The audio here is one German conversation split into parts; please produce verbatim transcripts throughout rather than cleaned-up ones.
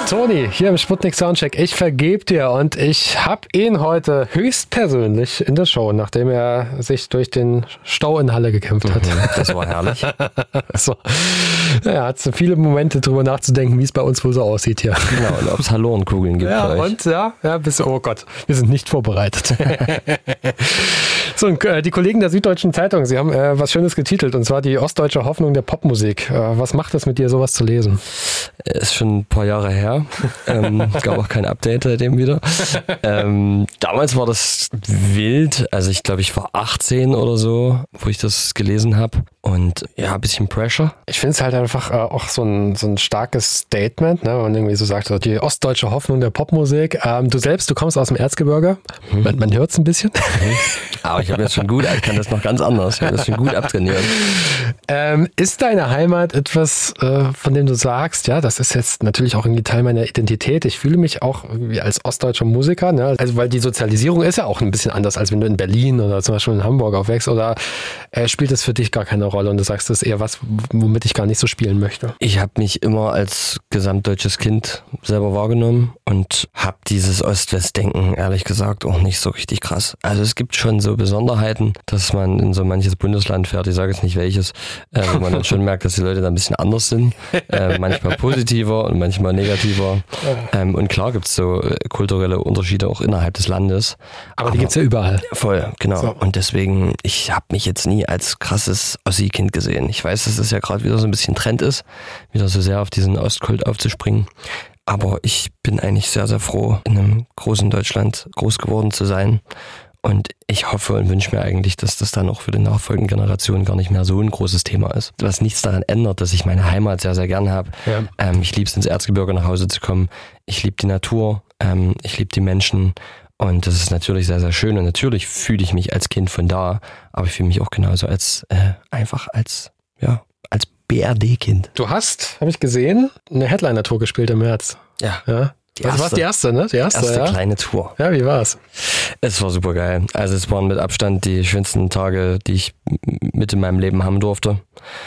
Toni, hier im Sputnik Soundcheck. Ich vergebe dir und ich habe ihn heute höchstpersönlich in der Show, nachdem er sich durch den Stau in Halle gekämpft hat. Mhm, das war herrlich. so. Ja, hat so viele Momente drüber nachzudenken, wie es bei uns wohl so aussieht hier. Genau, und ob es Hallorenkugeln gibt. Ja, bei euch. und ja, ja, bis, oh Gott, wir sind nicht vorbereitet. So, und, äh, die Kollegen der Süddeutschen Zeitung, sie haben äh, was Schönes getitelt, und zwar die ostdeutsche Hoffnung der Popmusik. Äh, was macht es mit dir, sowas zu lesen? Ist schon ein paar Jahre her. ähm, gab auch kein Update seitdem wieder. Ähm, damals war das wild. Also ich glaube, ich war achtzehn oder so, wo ich das gelesen habe. Und ja, ein bisschen Pressure. Ich finde es halt einfach äh, auch so ein, so ein starkes Statement, ne? Wenn man irgendwie so sagt, so die ostdeutsche Hoffnung der Popmusik. Ähm, du selbst, du kommst aus dem Erzgebirge. Hm. Man, man hört es ein bisschen. Hm. Aber ich habe jetzt schon gut, ich kann das noch ganz anders. Ich habe das schon gut abtrainiert. Ähm, ist deine Heimat etwas, äh, von dem du sagst, ja, das ist jetzt natürlich auch irgendwie Teil meiner Identität. Ich fühle mich auch wie als ostdeutscher Musiker, ne? Also weil die Sozialisierung ist ja auch ein bisschen anders, als wenn du in Berlin oder zum Beispiel in Hamburg aufwächst. Oder äh, spielt es für dich gar keine Rolle und du sagst, das ist eher was, womit ich gar nicht so spielen möchte? Ich habe mich immer als gesamtdeutsches Kind selber wahrgenommen und habe dieses Ost-West-Denken ehrlich gesagt auch nicht so richtig krass. Also es gibt schon so Besonderheiten, dass man in so manches Bundesland fährt, ich sage jetzt nicht welches, äh, wo man dann schon merkt, dass die Leute da ein bisschen anders sind. Äh, manchmal positiver und manchmal negativer. Ähm, und klar gibt es so kulturelle Unterschiede auch innerhalb des Landes. Aber, Aber die gibt es ja überall. Voll, genau. So. Und deswegen, ich habe mich jetzt nie als krasses Ossi-Kind gesehen. Ich weiß, dass es ja gerade wieder so ein bisschen Trend ist, wieder so sehr auf diesen Ostkult aufzuspringen. Aber ich bin eigentlich sehr, sehr froh, in einem großen Deutschland groß geworden zu sein. Und ich hoffe und wünsche mir eigentlich, dass das dann auch für die nachfolgenden Generationen gar nicht mehr so ein großes Thema ist. Was nichts daran ändert, dass ich meine Heimat sehr, sehr gern habe. Ja. Ähm, ich liebe es, ins Erzgebirge nach Hause zu kommen. Ich liebe die Natur. Ähm, ich liebe die Menschen. Und das ist natürlich sehr, sehr schön. Und natürlich fühle ich mich als Kind von da. Aber ich fühle mich auch genauso als, äh, einfach als, ja, als B R D-Kind. Du hast, habe ich gesehen, eine Headliner-Tour gespielt im März. Ja. Ja. Das war die erste, ne? Die erste, erste ja? kleine Tour. Ja, wie war's? Es war super geil. Also es waren mit Abstand die schönsten Tage, die ich mit in meinem Leben haben durfte.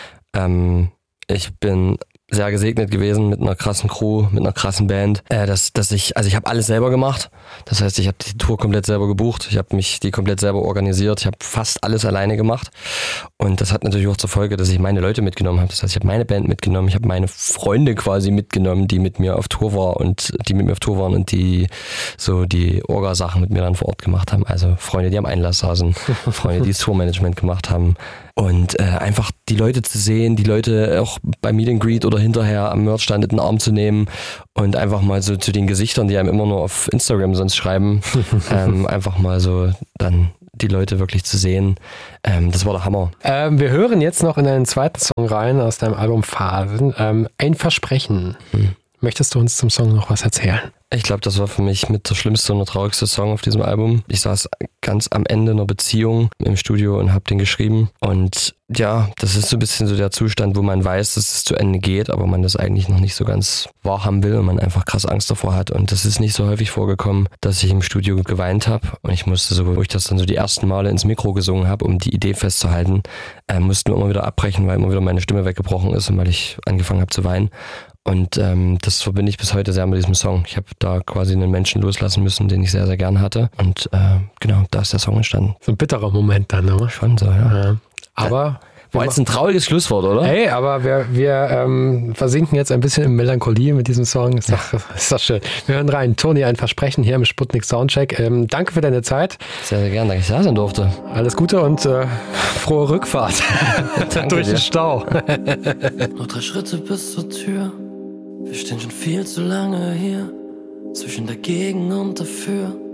Ähm, ich bin sehr gesegnet gewesen mit einer krassen Crew, mit einer krassen Band. Äh, dass, dass ich, also ich habe alles selber gemacht. Das heißt, ich habe die Tour komplett selber gebucht. Ich habe mich die komplett selber organisiert. Ich habe fast alles alleine gemacht. Und das hat natürlich auch zur Folge, dass ich meine Leute mitgenommen habe. Das heißt, ich habe meine Band mitgenommen. Ich habe meine Freunde quasi mitgenommen, die mit mir auf Tour war und die mit mir auf Tour waren und die so die Orga-Sachen mit mir dann vor Ort gemacht haben. Also Freunde, die am Einlass saßen, Freunde, die das Tourmanagement gemacht haben. Und äh, einfach die Leute zu sehen, die Leute auch beim Meet and Greet oder hinterher am Merchstand in den Arm zu nehmen und einfach mal so zu den Gesichtern, die einem immer nur auf Instagram sonst schreiben, ähm, einfach mal so dann die Leute wirklich zu sehen. Ähm, das war der Hammer. Ähm, wir hören jetzt noch in einen zweiten Song rein aus deinem Album Phasen. Ähm, ein Versprechen. Hm. Möchtest du uns zum Song noch was erzählen? Ich glaube, das war für mich mit der schlimmste und der traurigste Song auf diesem Album. Ich saß ganz am Ende einer Beziehung im Studio und habe den geschrieben. Und ja, das ist so ein bisschen so der Zustand, wo man weiß, dass es zu Ende geht, aber man das eigentlich noch nicht so ganz wahrhaben will und man einfach krass Angst davor hat. Und das ist nicht so häufig vorgekommen, dass ich im Studio geweint habe. Und ich musste so, wo ich das dann so die ersten Male ins Mikro gesungen habe, um die Idee festzuhalten, äh, mussten wir immer wieder abbrechen, weil immer wieder meine Stimme weggebrochen ist und weil ich angefangen habe zu weinen. Und ähm, das verbinde ich bis heute sehr mit diesem Song. Ich habe da quasi einen Menschen loslassen müssen, den ich sehr, sehr gern hatte. Und äh, genau, da ist der Song entstanden. So ein bitterer Moment dann, oder? Schon so, ja. ja. Aber... War jetzt ein trauriges Schlusswort, oder? Hey, aber wir, wir ähm, versinken jetzt ein bisschen in Melancholie mit diesem Song. Ist doch, ist doch schön. Wir hören rein. Toni, ein Versprechen hier im Sputnik Soundcheck. Ähm, danke für deine Zeit. Sehr, sehr gern, dass ich da sein durfte. Alles Gute und äh, frohe Rückfahrt durch den Stau. Noch drei Schritte bis zur Tür. Wir stehen schon viel zu lange hier. Zwischen dagegen und dafür.